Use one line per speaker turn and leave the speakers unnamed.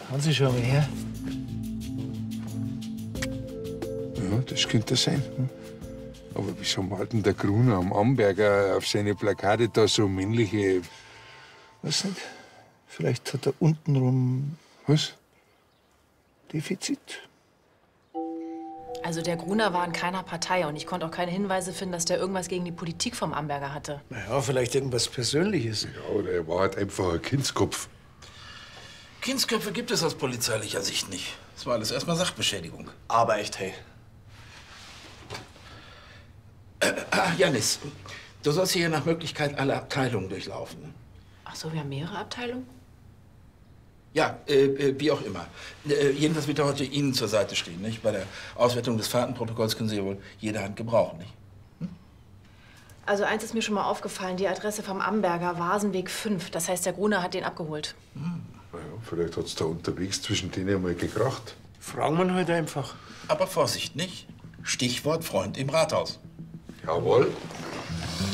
Kann Sie schon mal her?
Ja, das könnte sein. Aber wieso malt denn der Gruner am Amberger auf seine Plakate da so männliche...
Weiß nicht. Vielleicht hat er untenrum
Was?
Defizit.
Also der Gruner war in keiner Partei und ich konnte auch keine Hinweise finden, dass der irgendwas gegen die Politik vom Amberger hatte.
Naja, vielleicht irgendwas Persönliches.
Ja, oder er war halt einfach ein Kindskopf.
Kindsköpfe gibt es aus polizeilicher Sicht nicht. Das war alles erstmal Sachbeschädigung.
Aber echt, hey.
Janis, du sollst hier nach Möglichkeit alle Abteilungen durchlaufen.
Ach so, wir haben mehrere Abteilungen?
Ja, wie auch immer. Jedenfalls wird er heute Ihnen zur Seite stehen, nicht? Bei der Auswertung des Fahrtenprotokolls können Sie ja wohl jede Hand gebrauchen, nicht?
Also eins ist mir schon mal aufgefallen, die Adresse vom Amberger, Vasenweg 5. Das heißt, der Gruner hat den abgeholt.
Naja, vielleicht hat's da unterwegs zwischen denen einmal gekracht.
Fragen wir ihn halt einfach.
Aber Vorsicht, nicht? Stichwort Freund im Rathaus.
Jawohl.